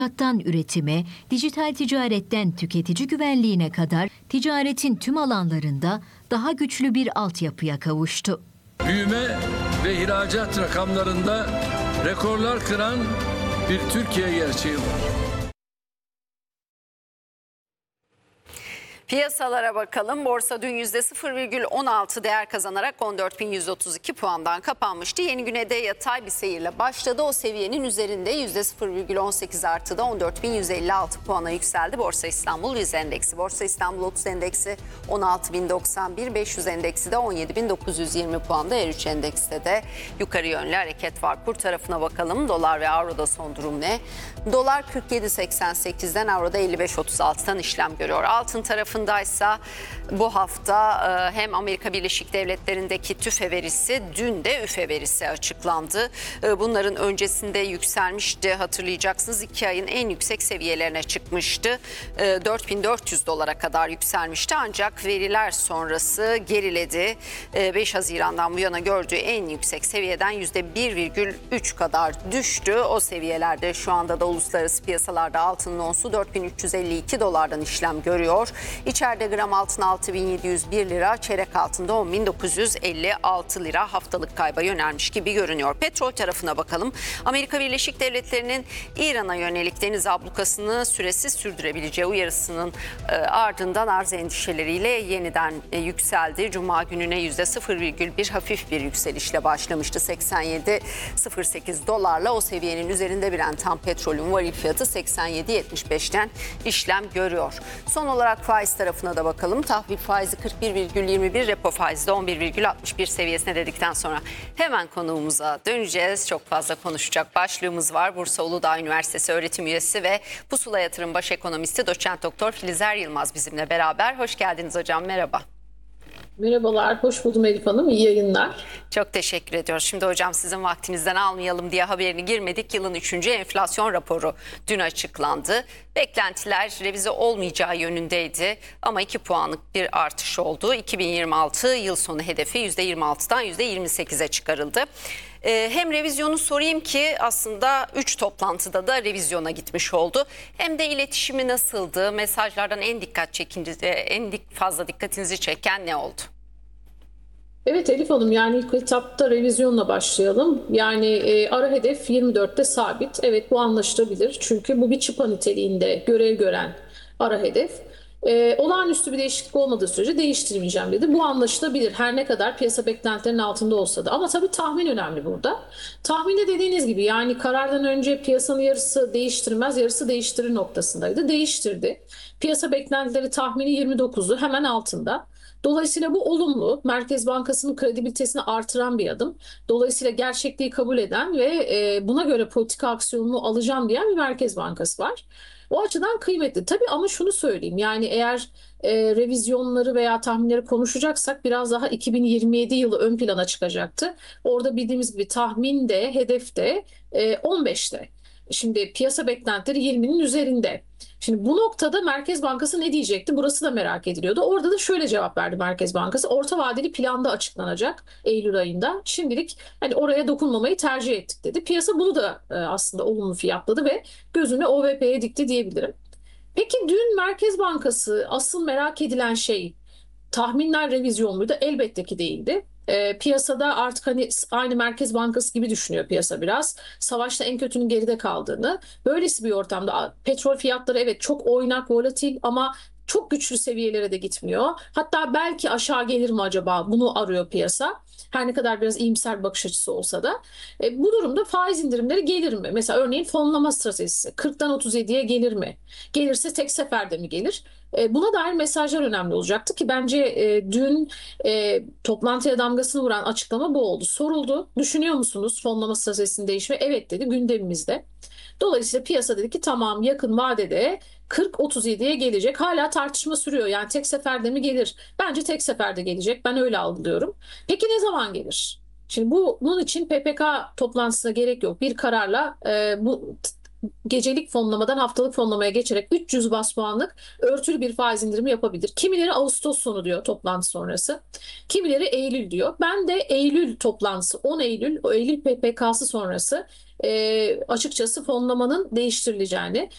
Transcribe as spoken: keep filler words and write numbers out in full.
İhracattan üretime, dijital ticaretten tüketici güvenliğine kadar ticaretin tüm alanlarında daha güçlü bir altyapıya kavuştu. Büyüme ve ihracat rakamlarında rekorlar kıran bir Türkiye gerçeği var. Piyasalara bakalım. Borsa dün yüzde sıfır virgül on altı değer kazanarak on dört bin yüz otuz iki puandan kapanmıştı. Yeni güne de yatay bir seyirle başladı. O seviyenin üzerinde yüzde sıfır virgül on sekiz artıda on dört bin yüz elli altı puana yükseldi. Borsa İstanbul yüz endeksi. Borsa İstanbul otuz endeksi on altı bin doksan bir, beş yüz endeksi de on yedi bin dokuz yüz yirmi puanda. R üç endekste de yukarı yönlü hareket var. Kur tarafına bakalım. Dolar ve avroda son durum ne? Dolar kırk yedi seksen sekizden, avroda elli beş otuz altıdan işlem görüyor. Altın tarafında ise bu hafta hem Amerika Birleşik Devletleri'ndeki TÜFE verisi, dün de ÜFE verisi açıklandı. Bunların öncesinde yükselmişti, hatırlayacaksınız, iki ayın en yüksek seviyelerine çıkmıştı. dört bin dört yüz dolara kadar yükselmişti, ancak veriler sonrası geriledi. beş Haziran'dan bu yana gördüğü en yüksek seviyeden yüzde bir virgül üç kadar düştü. O seviyelerde şu anda da uluslararası piyasalarda altının onsu dört bin üç yüz elli iki dolardan işlem görüyor. İçeride gram altın altı bin yedi yüz bir lira, çeyrek altında on bin dokuz yüz elli altı lira haftalık kayba yönelmiş gibi görünüyor. Petrol tarafına bakalım. Amerika Birleşik Devletleri'nin İran'a yönelik deniz ablukasını süresiz sürdürebileceği uyarısının e, ardından arz endişeleriyle yeniden e, yükseldi. Cuma gününe yüzde sıfır virgül bir hafif bir yükselişle başlamıştı. seksen yedi virgül sıfır sekiz dolarla o seviyenin üzerinde Brent ham petrolün varil fiyatı seksen yedi yetmiş beşten işlem görüyor. Son olarak faiz tarafına da bakalım. Tahvil faizi kırk bir virgül yirmi bir, repo faizi de on bir virgül altmış bir seviyesine dedikten sonra hemen konuğumuza döneceğiz. Çok fazla konuşacak başlığımız var. Bursa Uludağ Üniversitesi öğretim üyesi ve Pusula Yatırım Baş Ekonomisti Doçent Doktor Filizer Yılmaz bizimle beraber. Hoş geldiniz hocam, merhaba. Merhabalar, hoş buldum Elif Hanım. İyi yayınlar. Çok teşekkür ediyoruz. Şimdi hocam sizin vaktinizden almayalım diye haberini girmedik. Yılın üçüncü enflasyon raporu dün açıklandı. Beklentiler revize olmayacağı yönündeydi ama iki puanlık bir artış oldu. iki bin yirmi altı yıl sonu hedefi yüzde yirmi altıdan yüzde yirmi sekize çıkarıldı. Ee, hem revizyonu sorayım ki aslında üç toplantıda da revizyona gitmiş oldu. Hem de iletişimi nasıldı? Mesajlardan en dikkat çekince, en fazla dikkatinizi çeken ne oldu? Evet Elif Hanım, yani ilk etapta revizyonla başlayalım. Yani e, ara hedef yirmi dörtte sabit. Evet, bu anlaşılabilir. Çünkü bu bir çıpa niteliğinde görev gören ara hedef. E, olağanüstü bir değişiklik olmadığı sürece değiştirmeyeceğim dedi. Bu anlaşılabilir. Her ne kadar piyasa beklentilerinin altında olsa da. Ama tabii tahmin önemli burada. Tahminde dediğiniz gibi, yani karardan önce piyasanın yarısı değiştirmez, yarısı değiştirir noktasındaydı. Değiştirdi. Piyasa beklentileri tahmini yirmi dokuzu, hemen altında. Dolayısıyla bu olumlu, Merkez Bankası'nın kredibilitesini artıran bir adım. Dolayısıyla gerçekliği kabul eden ve e, buna göre politika aksiyonunu alacağım diyen bir Merkez Bankası var. O açıdan kıymetli. Tabii ama şunu söyleyeyim, yani eğer e, revizyonları veya tahminleri konuşacaksak biraz daha iki bin yirmi yedi yılı ön plana çıkacaktı. Orada bildiğimiz gibi tahmin de hedef de e, on beşte. Şimdi piyasa beklentileri yirminin üzerinde. Şimdi bu noktada Merkez Bankası ne diyecekti? Burası da merak ediliyordu. Orada da şöyle cevap verdi Merkez Bankası. Orta vadeli planda açıklanacak Eylül ayında. Şimdilik hani oraya dokunmamayı tercih ettik dedi. Piyasa bunu da e, aslında olumlu fiyatladı ve gözünü O V P'ye dikti diyebilirim. Peki dün Merkez Bankası, asıl merak edilen şey, tahminler revizyon muydu? Elbette ki değildi. E, piyasada artık hani aynı Merkez Bankası gibi düşünüyor piyasa biraz. Savaşta en kötünün geride kaldığını. Böylesi bir ortamda petrol fiyatları evet çok oynak, volatil ama çok güçlü seviyelere de gitmiyor. Hatta belki aşağı gelir mi acaba? Bunu arıyor piyasa. Her ne kadar biraz iyimser bir bakış açısı olsa da. E, bu durumda faiz indirimleri gelir mi? Mesela örneğin fonlama stratejisi kırktan otuz yediye gelir mi? Gelirse tek seferde mi gelir? E, buna dair mesajlar önemli olacaktı ki bence e, dün e, toplantıya damgasını vuran açıklama bu oldu. Soruldu. Düşünüyor musunuz fonlama stratejisinin değişimi? Evet dedi, gündemimizde. Dolayısıyla piyasa dedi ki tamam, yakın vadede kırk otuz yediye gelecek. Hala tartışma sürüyor. Yani tek seferde mi gelir? Bence tek seferde gelecek. Ben öyle algılıyorum. Peki ne zaman gelir? Şimdi bu, bunun için P P K toplantısına gerek yok. Bir kararla e, bu gecelik fonlamadan haftalık fonlamaya geçerek üç yüz bas puanlık örtülü bir faiz indirimi yapabilir. Kimileri Ağustos sonu diyor, toplantı sonrası. Kimileri Eylül diyor. Ben de Eylül toplantısı, on Eylül, o Eylül P P K'sı sonrası e, açıkçası fonlamanın değiştirileceğini,